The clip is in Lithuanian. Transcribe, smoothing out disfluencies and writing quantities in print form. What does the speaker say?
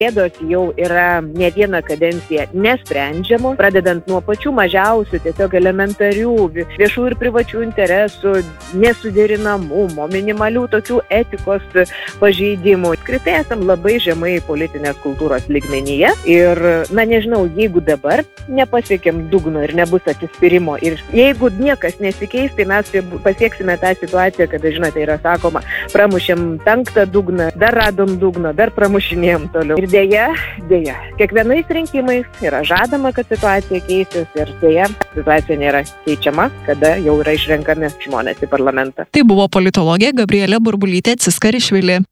Bėdos jau yra ne vieną kadenciją nesprendžiamų, pradedant nuo pačių mažiausių, tiesiog elementarių viešų ir privačių interesų, nesuderinamumo, minimalių tokių etikos pažeidimų. Skritai esam labai žemai politinės kultūros lygmenyje ir, nežinau, jeigu dabar nepasiekėm dugno ir nebus atsispyrimo ir jeigu niekas nesikeis, tai mes pasieksime tą situaciją, kada, žinote, yra sakoma, pramušėm 5 dugną, dar radom dugną, dar pramušinėjom toliau. Ir dėja, kiekvienais rinkimais yra žadama, kad situacija keisis ir dėja, situacija nėra keičiama, kada jau yra išrenkami žmonės į parlamentą. Tai buvo politologė Gabrielė Burbulytė Ciskarišvili.